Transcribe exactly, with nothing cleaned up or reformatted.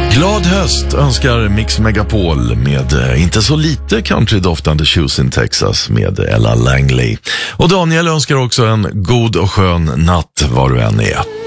Glad höst önskar Mix Megapol med eh, inte så lite countrydoftande Shoes in Texas med Ella Langley. Och Daniel önskar också en god och skön natt var du än är.